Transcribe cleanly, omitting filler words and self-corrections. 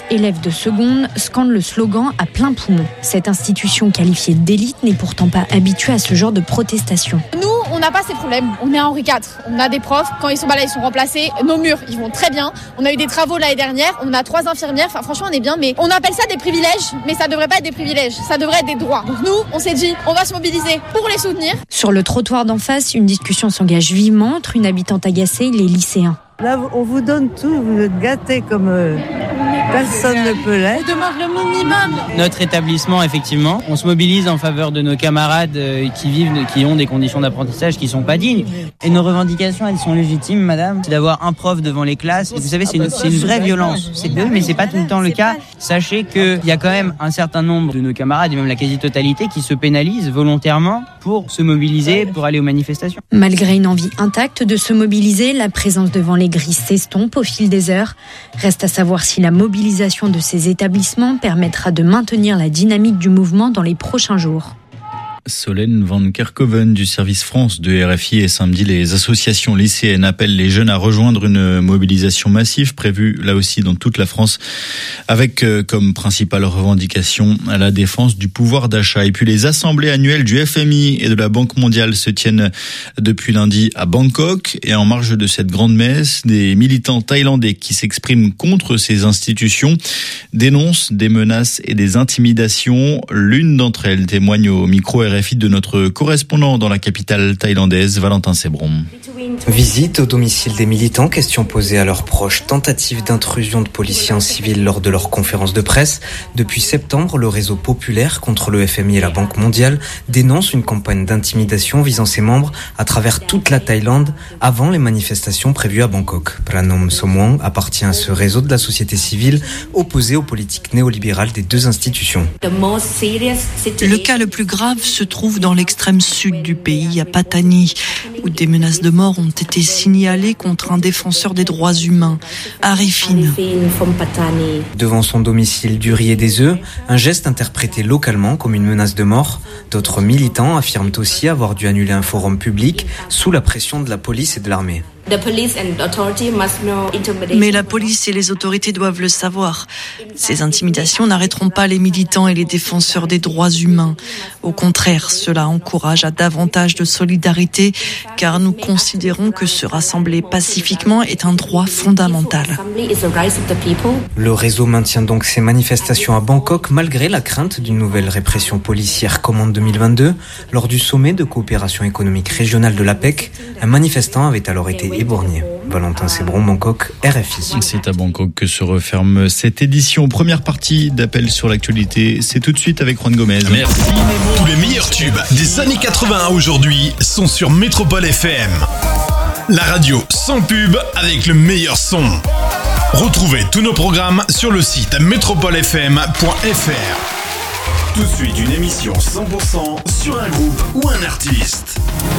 élèves de seconde, scandent le slogan à plein poumon. Cette institution qualifiée d'élite n'est pourtant pas habituée à ce genre de protestation. Nous, on n'a pas ces problèmes. On est à Henri IV. On a des profs. Quand ils sont pas là, ils sont remplacés. Nos murs, ils vont très bien. On a eu des travaux l'année dernière. On a 3 infirmières. Enfin, franchement, on est bien. Mais on appelle ça des privilèges. Mais ça devrait pas être des privilèges. Ça devrait être des droits. Donc nous, on s'est dit, on va se mobiliser pour les soutenir. Sur le trottoir d'en face, une discussion s'engage vivement entre une habitante agacée et les lycéens. Là, on vous donne tout, vous êtes gâtés comme personne ne peut l'être. On demande le minimum. Notre établissement, effectivement, on se mobilise en faveur de nos camarades qui ont des conditions d'apprentissage qui sont pas dignes. Et nos revendications, elles sont légitimes, madame. C'est d'avoir un prof devant les classes. Et vous savez, c'est une vraie violence. Mais c'est pas tout le temps le cas. Sachez qu'il y a quand même un certain nombre de nos camarades, et même la quasi-totalité, qui se pénalisent volontairement pour se mobiliser, pour aller aux manifestations. Malgré une envie intacte de se mobiliser, la présence devant les grilles s'estompe au fil des heures. Reste à savoir si la mobilisation de ces établissements permettra de maintenir la dynamique du mouvement dans les prochains jours. Solène Van Kerkhoven du service France de RFI. Et samedi, les associations lycéennes appellent les jeunes à rejoindre une mobilisation massive prévue là aussi dans toute la France avec comme principale revendication la défense du pouvoir d'achat. Et puis les assemblées annuelles du FMI et de la Banque mondiale se tiennent depuis lundi à Bangkok. Et en marge de cette grande messe, des militants thaïlandais qui s'expriment contre ces institutions dénoncent des menaces et des intimidations. L'une d'entre elles témoigne au micro RFI de notre correspondant dans la capitale thaïlandaise, Valentin Sebrom. Visite au domicile des militants, questions posées à leurs proches, tentative d'intrusion de policiers en civil lors de leur conférence de presse. Depuis septembre, le réseau populaire contre le FMI et la Banque mondiale dénonce une campagne d'intimidation visant ses membres à travers toute la Thaïlande avant les manifestations prévues à Bangkok. Pranom Somwong appartient à ce réseau de la société civile opposé aux politiques néolibérales des deux institutions. Le cas le plus grave se trouve dans l'extrême sud du pays, à Patani, où des menaces de mort ont été signalées contre un défenseur des droits humains, Arifin. Devant son domicile du riz et des œufs, un geste interprété localement comme une menace de mort. D'autres militants affirment aussi avoir dû annuler un forum public sous la pression de la police et de l'armée. Mais la police et les autorités doivent le savoir. Ces intimidations n'arrêteront pas les militants et les défenseurs des droits humains. Au contraire, cela encourage à davantage de solidarité, car nous considérons que se rassembler pacifiquement est un droit fondamental. Le réseau maintient donc ses manifestations à Bangkok malgré la crainte d'une nouvelle répression policière comme en 2022. Lors du sommet de coopération économique régionale de l'APEC, un manifestant avait alors été éborgné. Valentin Sebron, Bangkok, RFI. C'est à Bangkok que se referme cette édition. Première partie d'Appel sur l'actualité. C'est tout de suite avec Juan Gomez. Merci. Tous les meilleurs tubes des années 80 à aujourd'hui sont sur Métropole FM. La radio sans pub avec le meilleur son. Retrouvez tous nos programmes sur le site metropolefm.fr. Tout de suite une émission 100% sur un groupe ou un artiste.